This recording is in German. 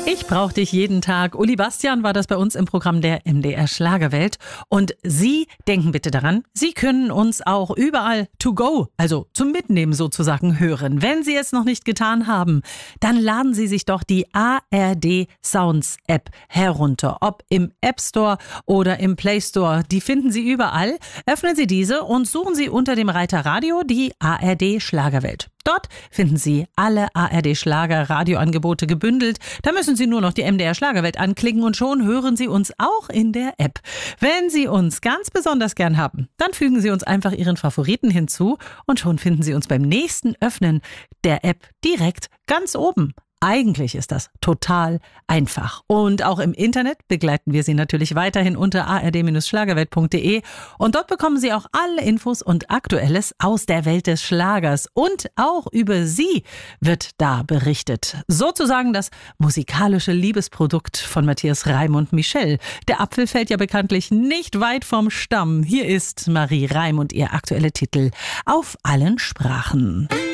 Ich brauch dich jeden Tag. Uli Bastian war das bei uns im Programm der MDR Schlagerwelt. Und Sie denken bitte daran, Sie können uns auch überall to go, also zum Mitnehmen sozusagen, hören. Wenn Sie es noch nicht getan haben, dann laden Sie sich doch die ARD Sounds App herunter. Ob im App Store oder im Play Store, die finden Sie überall. Öffnen Sie diese und suchen Sie unter dem Reiter Radio die ARD Schlagerwelt. Dort finden Sie alle ARD-Schlager-Radioangebote gebündelt. Da müssen Sie nur noch die MDR Schlagerwelt anklicken und schon hören Sie uns auch in der App. Wenn Sie uns ganz besonders gern haben, dann fügen Sie uns einfach Ihren Favoriten hinzu und schon finden Sie uns beim nächsten Öffnen der App direkt ganz oben. Eigentlich ist das total einfach. Und auch im Internet begleiten wir Sie natürlich weiterhin unter ard-schlagerwelt.de. Und dort bekommen Sie auch alle Infos und Aktuelles aus der Welt des Schlagers. Und auch über Sie wird da berichtet. Sozusagen das musikalische Liebesprodukt von Matthias Reim und Michelle. Der Apfel fällt ja bekanntlich nicht weit vom Stamm. Hier ist Marie Reim und ihr aktueller Titel Auf allen Sprachen.